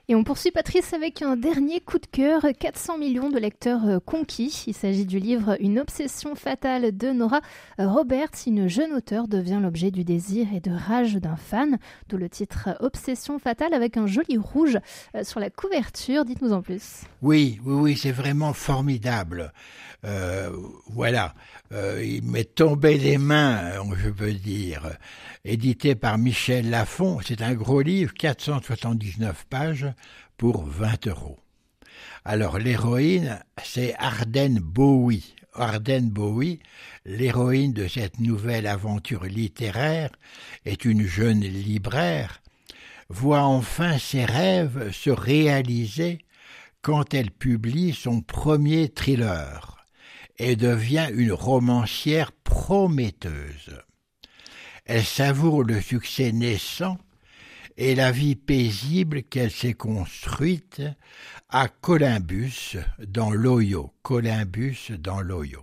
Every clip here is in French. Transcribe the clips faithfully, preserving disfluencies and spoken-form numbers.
Et on poursuit Patrice avec un dernier coup de cœur, quatre cents millions de lecteurs conquis. Il s'agit du livre Une obsession fatale de Nora Roberts. Une jeune auteure devient l'objet du désir et de rage d'un fan, d'où le titre Obsession fatale avec un joli rouge sur la couverture. Dites-nous en plus. Oui, oui, oui, c'est vraiment formidable. Euh, voilà, euh, il m'est tombé des mains, je peux dire. Édité par Michel Lafon, c'est un gros livre, quatre cent soixante-dix-neuf pages pour vingt euros. Alors l'héroïne, c'est Arden Bowie. Arden Bowie, l'héroïne de cette nouvelle aventure littéraire, est une jeune libraire, voit enfin ses rêves se réaliser quand elle publie son premier thriller et devient une romancière prometteuse. Elle savoure le succès naissant et la vie paisible qu'elle s'est construite à Columbus dans l'Ohio. Columbus dans l'Ohio.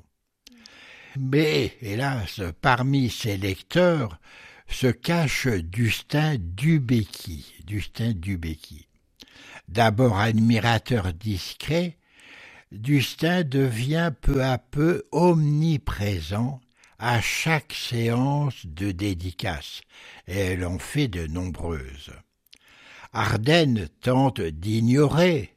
Mais, hélas, parmi ses lecteurs se cache Dustin Dubéki. Dustin Dubéki. D'abord admirateur discret, Dustin devient peu à peu omniprésent à chaque séance de dédicace, et elle en fait de nombreuses. Arden tente d'ignorer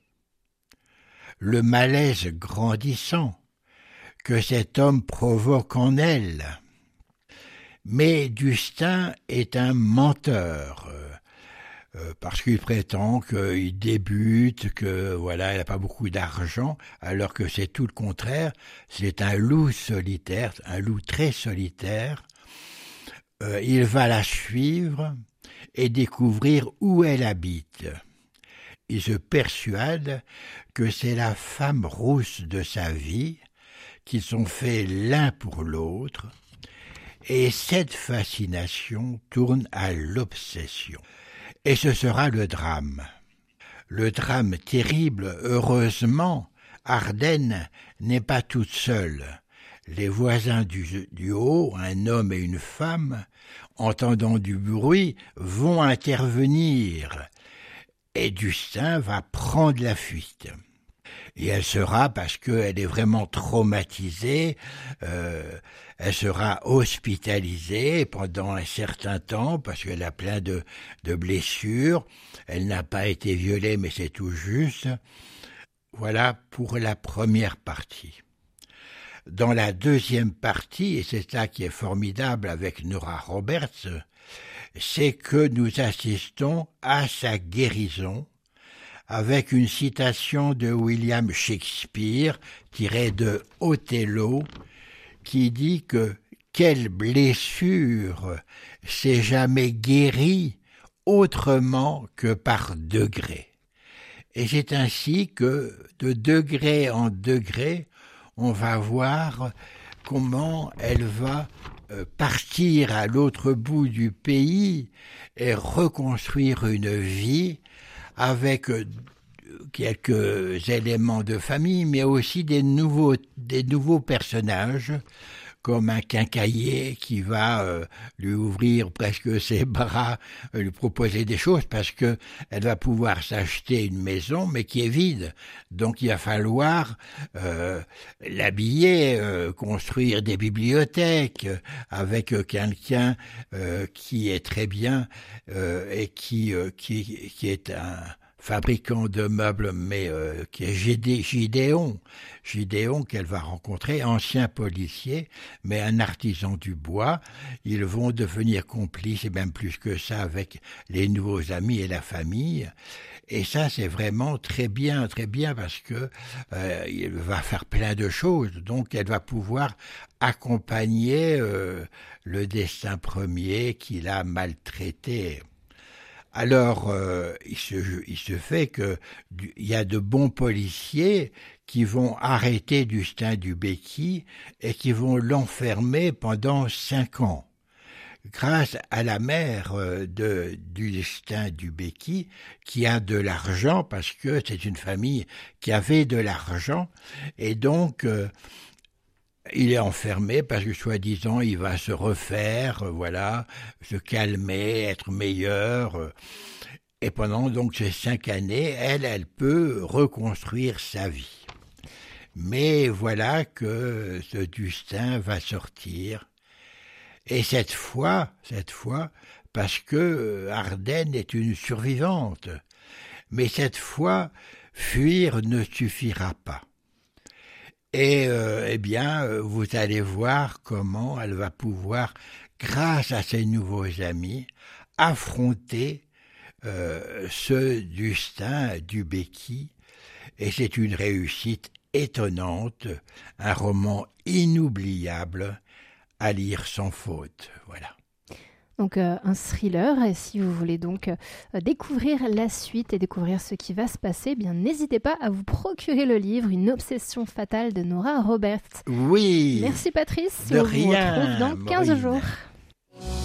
le malaise grandissant que cet homme provoque en elle. Mais Dustin est un menteur, euh, parce qu'il prétend qu'il débute, que voilà, il n'a pas beaucoup d'argent, alors que c'est tout le contraire. C'est un loup solitaire, un loup très solitaire. Euh, il va la suivre et découvrir où elle habite. Il se persuade que c'est la femme rousse de sa vie, qu'ils sont faits l'un pour l'autre, et cette fascination tourne à l'obsession. Et ce sera le drame. Le drame terrible, heureusement, Arden n'est pas toute seule. Les voisins du, du haut, un homme et une femme, entendant du bruit, vont intervenir. Et Dustin va prendre la fuite. Et elle sera, parce qu'elle est vraiment traumatisée, euh, elle sera hospitalisée pendant un certain temps, parce qu'elle a plein de, de blessures. Elle n'a pas été violée, mais c'est tout juste. Voilà pour la première partie. Dans la deuxième partie, et c'est ça qui est formidable avec Nora Roberts, c'est que nous assistons à sa guérison, avec une citation de William Shakespeare, tirée de Othello, qui dit que « Quelle blessure s'est jamais guérie autrement que par degrés ?» Et c'est ainsi que, de degré en degré, on va voir comment elle va partir à l'autre bout du pays et reconstruire une vie avec quelques éléments de famille, mais aussi des nouveaux, des nouveaux personnages, comme un quincaillier qui va euh, lui ouvrir presque ses bras, euh, lui proposer des choses, parce que elle va pouvoir s'acheter une maison, mais qui est vide. Donc il va falloir euh, l'habiller, euh, construire des bibliothèques, euh, avec euh, quelqu'un euh, qui est très bien euh, et qui, euh, qui, qui est un fabricant de meubles, mais euh, qui est Gidé, Gidéon, Gidéon qu'elle va rencontrer, ancien policier, mais un artisan du bois. Ils vont devenir complices, et même plus que ça, avec les nouveaux amis et la famille. Et ça, c'est vraiment très bien, très bien, parce que euh, il va faire plein de choses. Donc, elle va pouvoir accompagner euh, le destin premier qu'il a maltraité. Alors, euh, il, se, il se fait que il y a de bons policiers qui vont arrêter Dustin Dubéki et qui vont l'enfermer pendant cinq ans. Grâce à la mère de Dustin Dubéki, qui a de l'argent, parce que c'est une famille qui avait de l'argent, et donc euh, il est enfermé parce que, soi-disant, il va se refaire, euh, voilà, se calmer, être meilleur. Euh, Et pendant donc ces cinq années, elle, elle peut reconstruire sa vie. Mais voilà que ce Dustin va sortir. Et cette fois, cette fois, parce que Ardenne est une survivante. Mais cette fois, fuir ne suffira pas. Et euh, eh bien, vous allez voir comment elle va pouvoir, grâce à ses nouveaux amis, affronter euh, ce Dustin Dubéqui. Et c'est une réussite étonnante, un roman inoubliable à lire sans faute. Voilà. Donc euh, un thriller, et si vous voulez donc euh, découvrir la suite et découvrir ce qui va se passer, eh bien n'hésitez pas à vous procurer le livre Une obsession fatale de Nora Roberts. Oui. Merci Patrice, de on rien, vous retrouve dans quinze Maureen. jours.